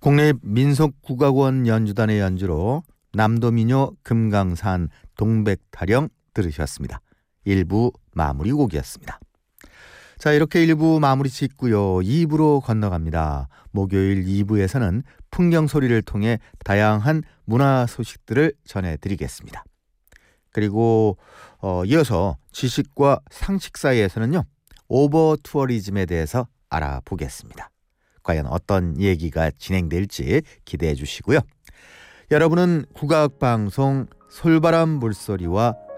국립민속국악원 연주단의 연주로 남도민요 금강산 동백타령 들으셨습니다. 1부 마무리 곡이었습니다. 자, 이렇게 1부 마무리 짓고요. 2부로 건너갑니다. 목요일 2부에서는 풍경 소리를 통해 다양한 문화 소식들을 전해드리겠습니다. 그리고 이어서 지식과 상식 사이에서는요, 오버 투어리즘에 대해서 알아보겠습니다. 과연 어떤 얘기가 진행될지 기대해 주시고요. 여러분은 국악방송 솔바람 물소리와